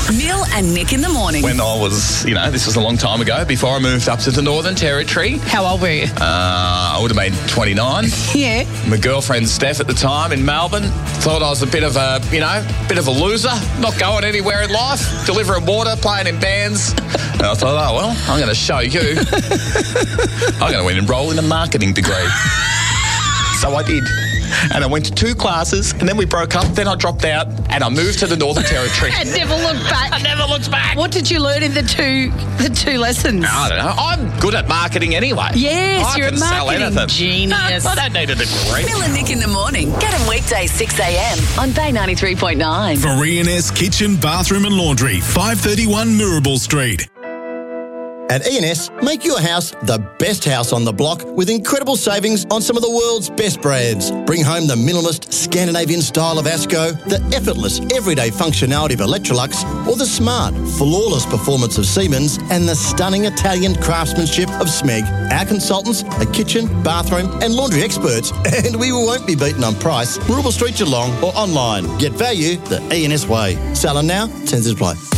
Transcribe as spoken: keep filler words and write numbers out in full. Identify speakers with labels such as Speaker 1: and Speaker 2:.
Speaker 1: Neil and Nick in the morning.
Speaker 2: When I was, you know, this was a long time ago, before I moved up to the Northern Territory.
Speaker 3: How old were you?
Speaker 2: Uh, I would have been twenty-nine.
Speaker 3: Yeah.
Speaker 2: My girlfriend Steph at the time in Melbourne thought I was a bit of a, you know, bit of a loser, not going anywhere in life, delivering water, playing in bands. And I thought, oh, well, I'm going to show you. I'm going to enroll in a marketing degree. So I did. And I went to two classes, and then we broke up. Then I dropped out, and I moved to the Northern Territory.
Speaker 3: And never looked back.
Speaker 2: I never looked back.
Speaker 3: What did you learn in the two the two lessons?
Speaker 2: I don't know. I'm good at marketing anyway.
Speaker 3: Yes,
Speaker 2: I
Speaker 3: you're
Speaker 2: can
Speaker 3: a
Speaker 2: sell
Speaker 3: marketing
Speaker 2: anything.
Speaker 3: genius.
Speaker 2: I don't need a degree.
Speaker 1: Neil and Nick in the morning. Get them weekdays six a.m. on Bay ninety-three point nine.
Speaker 4: For E and S Kitchen, Bathroom and Laundry, five thirty-one Mirabel Street.
Speaker 5: At E and S, make your house the best house on the block with incredible savings on some of the world's best brands. Bring home the minimalist Scandinavian style of Asco, the effortless everyday functionality of Electrolux, or the smart, flawless performance of Siemens and the stunning Italian craftsmanship of Smeg. Our consultants are kitchen, bathroom and laundry experts, and we won't be beaten on price. Mirabel Street, Geelong or online. Get value the E and S way. Selling now, terms apply.